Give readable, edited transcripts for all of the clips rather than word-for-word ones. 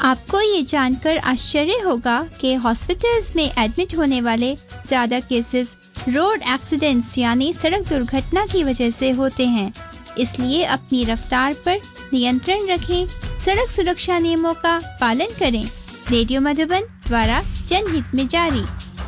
आपको ये जानकर आश्चर्य होगा कि हॉस्पिटल्स में एडमिट होने वाले ज्यादा केसेस रोड एक्सीडेंट्स यानी सड़क दुर्घटना की वजह से होते हैं। इसलिए अपनी रफ्तार पर नियंत्रण रखें, सड़क सुरक्षा नियमों का पालन करें। रेडियो मधुबन द्वारा जनहित में जारी।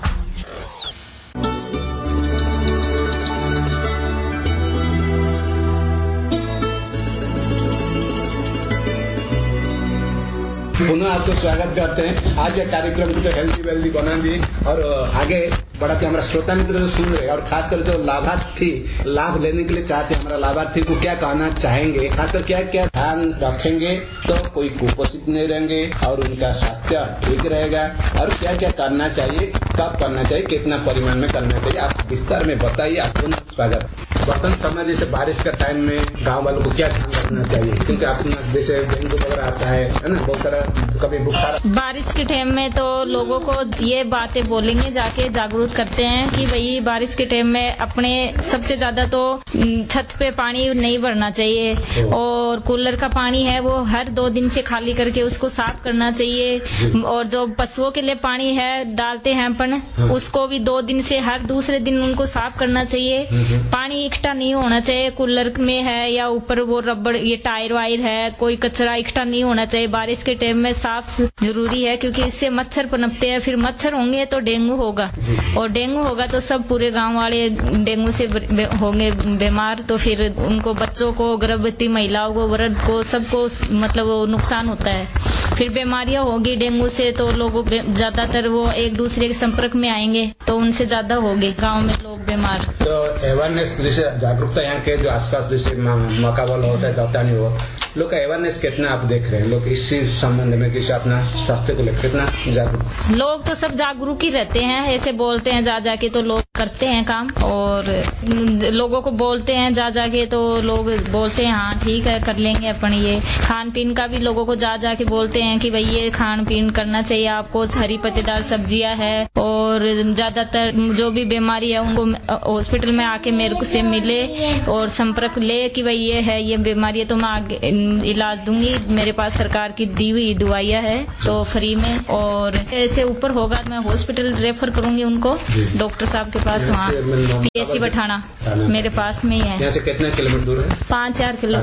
पुनः आपको स्वागत करते हैं। आज ये कार्यक्रम को तो हेल्थी वेल्थी बना दी और आगे बढ़ाते हमारा श्रोता मित्र जो सुन रहे और खासकर जो लाभार्थी लाभ लेने के लिए चाहते हैं, हमारा लाभार्थी को क्या कहना चाहेंगे, खासकर क्या क्या ध्यान रखेंगे तो कोई कुपोषित नहीं रहेंगे और उनका स्वास्थ्य ठीक रहेगा और क्या क्या करना चाहिए, कब करना चाहिए, कितना परिमाण में करना चाहिए, आप विस्तार में बताइए। आपको स्वागत। बर्तन समय जैसे बारिश का टाइम में गांव वालों को क्या ध्यान रखना चाहिए, क्योंकि आपके जैसे डेंगू वगैरह आता है ना, बहुत सारा कभी बुखार। बारिश के टाइम में तो लोगों को ये बातें बोलेंगे, जाके जागरूक करते हैं कि भाई बारिश के टाइम में अपने सबसे ज्यादा तो छत पे पानी नहीं भरना चाहिए और कूलर का पानी है वो हर 2 दिन से खाली करके उसको साफ करना चाहिए। और जो पशुओं के लिए पानी है डालते हैं अपन, उसको भी 2 दिन से हर दूसरे दिन उनको साफ करना चाहिए। पानी इकट्ठा नहीं होना चाहिए, कूलर में है या ऊपर वो रबड़ ये टायर वायर है, कोई कचरा इकट्ठा नहीं होना चाहिए। बारिश के टाइम में साफ जरूरी है क्योंकि इससे मच्छर पनपते हैं, फिर मच्छर होंगे तो डेंगू होगा और डेंगू होगा तो सब पूरे गांव वाले डेंगू से होंगे बीमार। तो फिर उनको बच्चों को, गर्भवती महिलाओं को, वृद्ध को, सबको मतलब नुकसान होता है। फिर बीमारियां होगी डेंगू से तो लोगों ज्यादातर वो एक दूसरे के संपर्क में आएंगे तो उनसे ज्यादा होंगे गांव में लोग बीमार। तो अवेयरनेस जैसे जागरूकता यहाँ के जो आसपास जैसे मौका वाला होता है दौतानी हो, लोग का अवेयरनेस कितना आप देख रहे हैं, लोग इसी संबंध में किसी अपना स्वास्थ्य को लेकर कितना जागरूक? लोग तो सब जागरूक ही रहते हैं, ऐसे बोलते हैं जा जाके तो लोग करते हैं काम और लोगों को बोलते हैं जा जाके तो लोग बोलते हैं हाँ ठीक है कर लेंगे अपन। ये खान पीन का भी लोगों को जा जाके बोलते हैं कि भाई ये खान पीन करना चाहिए आपको, हरी पत्तेदार सब्जियां है और ज्यादातर जो भी बीमारी है उनको हॉस्पिटल में आके मेरे को से मिले और संपर्क ले कि भाई ये है ये बीमारी है तो मैं आगे इलाज दूंगी। मेरे पास सरकार की दी हुई दवाइयां है तो फ्री में, और ऐसे ऊपर होगा मैं हॉस्पिटल रेफर करूंगी उनको डॉक्टर साहब के पास, वहाँ PSC बठाना मेरे पास में ही है। यहाँ से कितने किलोमीटर दूर है? 5-4 किलो।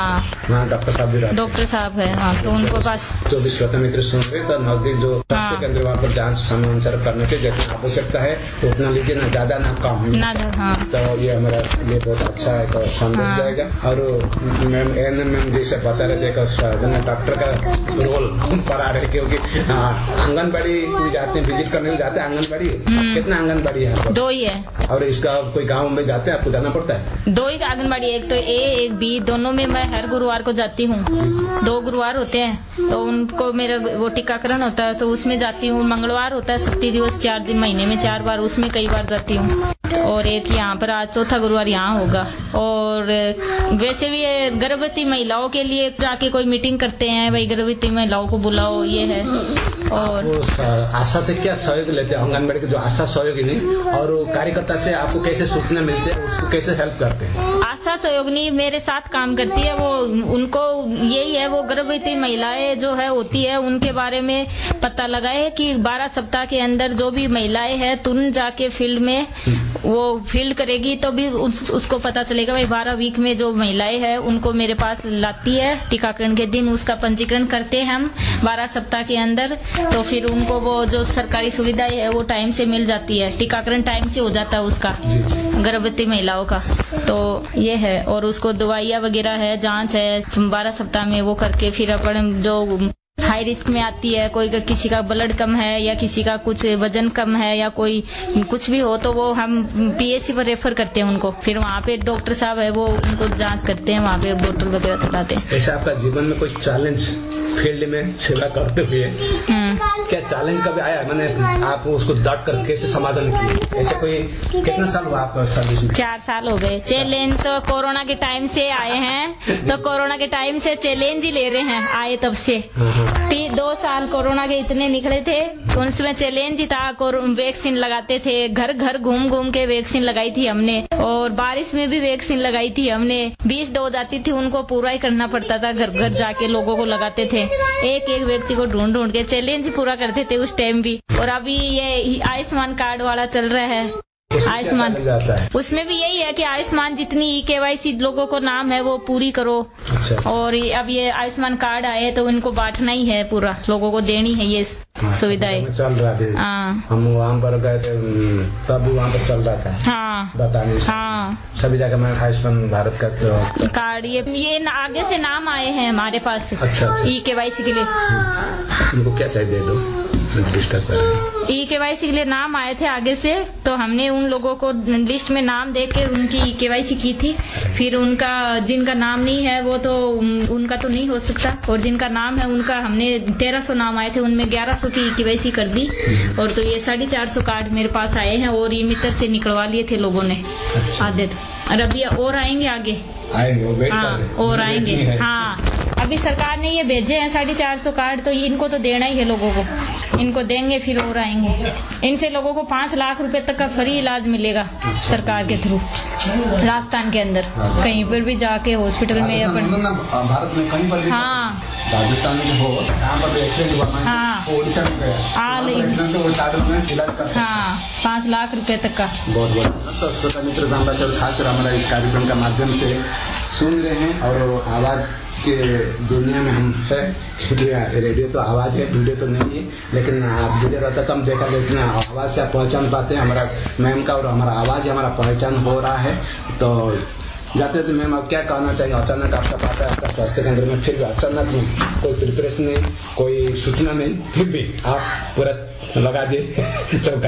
हाँ डॉक्टर साहब भी डॉक्टर साहब है हाँ, तो उनको पास जो भी श्रोता मित्र सुन रहे तो नजदीक जो स्वास्थ्य केंद्र वहाँ पर जांच समाचार करने के जितना आवश्यकता है तो उतना लीजिए, ना ज्यादा ना कम ना। हाँ। तो ये हमारा ये बहुत अच्छा है तो संदेश जाएगा। और मैम एएनएम जैसे बता रहे थे डॉक्टर का रोल पड़ा रहे, क्योंकि आंगनबाड़ी जाते हैं, विजिट करने जाते हैं आंगनबाड़ी। कितना आंगनबाड़ी है? 2 ही है। और इसका कोई गांव में जाते हैं आपको जाना पड़ता है? 2 ही आंगनबाड़ी, एक तो A एक B, दोनों में मैं हर गुरुवार को जाती हूँ। 2 गुरुवार होते हैं तो उनको मेरा वो टीकाकरण होता है तो उसमें जाती हूँ। मंगलवार होता है शक्ति दिवस 4 दिन महीने में 4 बार, उसमें कई बार जाती हूँ। और एक यहाँ पर आज 4था गुरुवार यहाँ होगा। और वैसे भी गर्भवती महिलाओं के लिए जाके कोई मीटिंग करते हैं, भाई गर्भवती महिलाओं को बुलाओ ये है। और आशा से क्या सहयोग लेते हैं आंगनबाड़ी के जो आशा सहयोगिनी और कार्यकर्ता से आपको कैसे सूचना मिलती है, उसको कैसे हेल्प करते हैं? आशा सहयोगिनी मेरे साथ काम करती है, वो उनको यही है वो गर्भवती महिलाएं जो है होती है उनके बारे में पता लगाए कि 12 सप्ताह के अंदर जो भी महिलाएं हैं तुरंत जाके फील्ड में वो फील्ड करेगी तो भी उसको पता चलेगा भाई 12 वीक में जो महिलाएं हैं उनको मेरे पास लाती है टीकाकरण के दिन, उसका पंजीकरण करते हैं हम 12 सप्ताह के अंदर। तो फिर उनको वो जो सरकारी सुविधाएं है वो टाइम से मिल जाती है, टीकाकरण टाइम से हो जाता है उसका गर्भवती महिलाओं का। तो ये है और उसको दवाइयाँ वगैरह है, जांच है 12 सप्ताह में वो करके फिर अपन जो हाई रिस्क में आती है, कोई किसी का ब्लड कम है या किसी का कुछ वजन कम है या कोई कुछ भी हो तो वो हम PSC पर रेफर करते हैं उनको। फिर वहाँ पे डॉक्टर साहब है वो उनको जांच करते हैं, वहाँ पे बोतल वगैरह चलाते हैं। ऐसा आपका जीवन में कोई चैलेंज फील्ड में सेवा करते हुए क्या चैलेंज कभी आया, मैंने आप उसको डट कर कैसे समाधान किए? ऐसे कोई कितना साल हुआ आपका सर्विस में? 4 साल हो गए। चैलेंज तो कोरोना के टाइम से आए हैं, तो कोरोना के टाइम से चैलेंज ही ले रहे हैं, आए तब से। 2 साल कोरोना के इतने निकले थे, उसमें चैलेंज ही था। वैक्सीन लगाते थे, घर घर घूम घूम के वैक्सीन लगाई थी हमने, और बारिश में भी वैक्सीन लगाई थी हमने। 20 डोज आती थी, उनको पूरा ही करना पड़ता था, घर घर जाके लोगों को लगाते थे, एक एक व्यक्ति को ढूंढ ढूंढ के चैलेंज पूरा करते थे उस टाइम भी। और अभी ये आयुष्मान कार्ड वाला चल रहा है, आयुष्मान, उसमें भी यही है कि आयुष्मान जितनी KYC लोगों को नाम है वो पूरी करो। अच्छा। और अब ये आयुष्मान कार्ड आए तो इनको बांटना ही है, पूरा लोगों को देनी है ये सुविधाएं। चल रहा है। हम वहाँ पर गए थे तब वहाँ पर चल रहा था। हाँ, बताने सभी जगह में आयुष्मान भारत का कार्ड ये आगे से नाम आए हैं हमारे पास। अच्छा। KYC के लिए उनको क्या चाहिए दो KYC के लिए नाम आए थे आगे से, तो हमने उन लोगों को लिस्ट में नाम दे के उनकी KYC की थी। फिर उनका जिनका नाम नहीं है वो तो उनका तो नहीं हो सकता, और जिनका नाम है उनका हमने 1300 नाम आए थे, उनमें 1100 की KYC कर दी। और तो ये 450 कार्ड मेरे पास आए हैं, और ये मित्र से निकलवा लिए थे लोगों ने आधे। और अभी और आएंगे आगे, हाँ और आएंगे। हाँ, अभी सरकार ने ये भेजे हैं 450 कार्ड, तो इनको तो देना ही है लोगों को, इनको देंगे फिर और आएंगे। इनसे लोगों को 5 लाख रुपए तक का फ्री इलाज मिलेगा सरकार के थ्रू, राजस्थान के अंदर कहीं पर भी जाके हॉस्पिटल में अपन। भारत में कहीं पर भी, हाँ राजस्थान में हो, यहाँ पर एक्सीडेंट हुआ, हाँ ओडिशा में गया, तो वो कार्ड में इलाज करते हैं। हाँ, 5 लाख रुपए तक का। बहुत बहुत। तो श्रोता मित्र ग्रामवासी खासकर हमारा इस कार्यक्रम का माध्यम से सुन रहे हैं, और आवाज के दुनिया में हम है, क्योंकि रेडियो तो आवाज है, वीडियो तो नहीं है, लेकिन आप वीडियो रहता तो हम देखा, लेकिन आवाज से आप पहचान पाते हैं हमारा मैम का, और हमारा आवाज हमारा पहचान हो रहा है। तो जाते थे मैम आप क्या कहना चाहिए? अचानक आपका पाता है आपका स्वास्थ्य केंद्र में, फिर भी अचानक नहीं, कोई प्रिपरेशन नहीं, कोई सूचना नहीं, फिर भी आप पूरा लगा दिए चौका।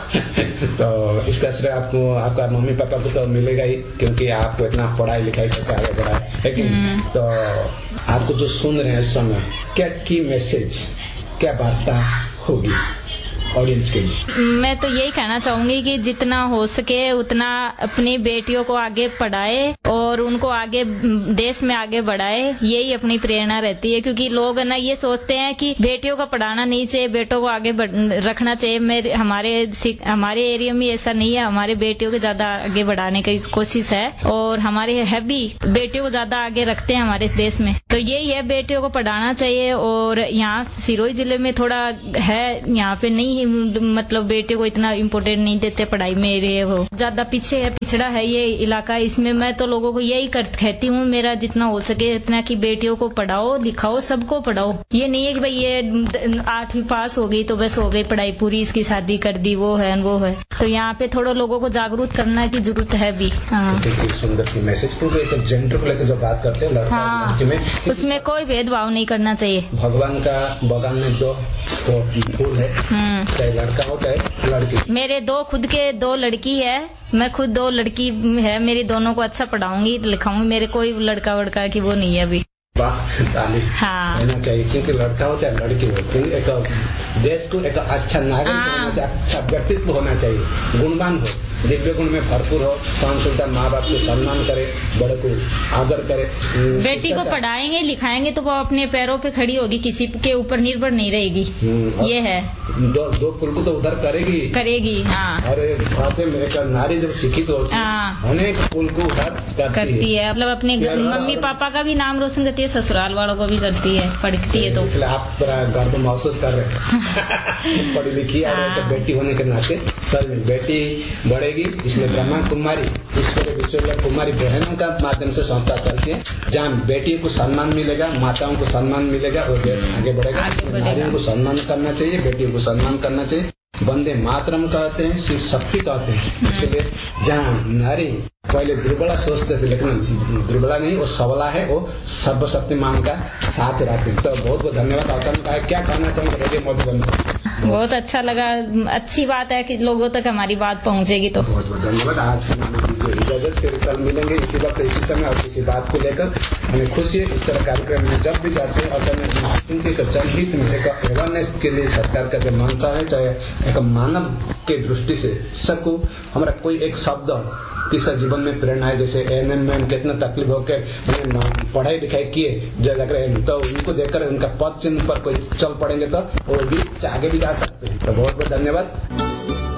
तो इसका श्रेय आपको आपका मम्मी पापा को तो मिलेगा ही, क्योंकि आपको इतना पढ़ाई लिखाई करके आगे बढ़ा है, लेकिन तो आपको जो सुन रहे हैं इस समय, क्या की मैसेज, क्या वार्ता होगी ऑडियंस के लिए? मैं तो यही कहना चाहूंगी कि जितना हो सके उतना अपनी बेटियों को आगे पढ़ाए और उनको आगे देश में आगे बढ़ाए, यही अपनी प्रेरणा रहती है। क्योंकि लोग ना ये सोचते हैं कि बेटियों को पढ़ाना नहीं चाहिए, बेटों को आगे रखना चाहिए। हमारे एरिया में ऐसा नहीं है, हमारे बेटियों को ज्यादा आगे बढ़ाने की कोशिश है, और हमारे है भी बेटियों को ज्यादा आगे रखते हैं हमारे देश में। तो यही है, बेटियों को पढ़ाना चाहिए। और यहाँ सिरोही जिले में थोड़ा है, यहाँ पे नहीं, मतलब बेटियों को इतना इम्पोर्टेंट नहीं देते पढ़ाई में, वो ज्यादा पीछे है, पिछड़ा है ये इलाका। इसमें मैं तो लोगों को यही कहती हूँ, मेरा जितना हो सके इतना कि बेटियों को पढ़ाओ लिखाओ, सबको पढ़ाओ। ये नहीं है कि भाई ये 8वीं पास हो गई तो बस हो गई पढ़ाई पूरी, इसकी शादी कर दी, वो है वो है। तो यहाँ पे थोड़ा लोगों को जागरूक करने की जरूरत है भी। हाँ, सुंदर मैसेज, क्योंकि जेंडर को लेकर जो बात करते हैं लड़का लड़की में, उसमें कोई भेदभाव नहीं करना चाहिए। भगवान का बगान में जो फूल है, चाहे लड़का हो चाहे लड़की। मेरे खुद के 2 लड़की है, मैं खुद 2 लड़की है मेरी, दोनों को अच्छा पढ़ाऊंगी लिखाऊंगी। मेरे कोई लड़का वड़का की वो नहीं है अभी। हाँ, रहना चाहिए, क्योंकि लड़का हो चाहे लड़की हो, क्योंकि एक देश को एक अच्छा नागरिक होना चाहिए, अच्छा व्यक्तित्व होना चाहिए, गुणवान हो, दिव्य गुण में भरपूर हो, शान शुद्धता, माँ बाप को सम्मान करे, बड़े को आदर करे। बेटी को पढ़ाएंगे लिखाएंगे तो वो अपने पैरों पे खड़ी होगी, किसी के ऊपर निर्भर नहीं रहेगी। ये है, 2 पुल को तो उधर करेगी। हाँ, और एक नारी जब शिक्षित होती है, अनेक पुल को उधर करती है। मतलब अपने मम्मी पापा का भी नाम रोशन करती है, ससुराल वालों को भी करती है, पढ़ती है। तो इसलिए आप गर्व महसूस कर रहे हैं पढ़ी लिखी और बेटी होने के नाते। सर बेटी बढ़ेगी, इसमें ब्रह्मा कुमारी ईश्वरी विश्वविद्यालय कुमारी बहनों का माध्यम से संस्था चलती है, जहाँ बेटियों को सम्मान मिलेगा, माताओं को सम्मान मिलेगा और देश आगे बढ़ेगा। नारियों को सम्मान करना चाहिए, बेटियों को सम्मान करना चाहिए। वंदे मातरम कहते हैं, शिव शक्ति कहते हैं। इसलिए जहाँ नारी पहले दुर्बला सोचते थे, लेकिन दुर्बला नहीं, वो सबला है, वो सर्वशक्तिमान का साथ रहते हैं। तो बहुत बहुत धन्यवाद। क्या कहना चाहेंगे रेडियो मधुबन? बहुत अच्छा लगा। अच्छी बात है कि लोगों तक हमारी बात पहुंचेगी। तो बहुत बहुत धन्यवाद। आज इजाजत, फिर कल मिलेंगे इसी वक्त इसी समय और किसी बात को लेकर। हमें खुशी है इस तरह कार्यक्रम में जब भी जाते हैं और जनहित में एक अवेयरनेस के लिए सरकार का जो मानता है, चाहे एक मानव के दृष्टि से सबको हमारा कोई एक शब्द किसी जीवन में प्रेरणा है। जैसे एएनएम में कितना तकलीफ होकर पढ़ाई लिखाई किए जगह रहे, तो उनको देखकर उनका पद चिन्ह पर कोई चल पड़ेंगे तो वो भी आगे भी जा सकते हैं। तो बहुत बहुत धन्यवाद।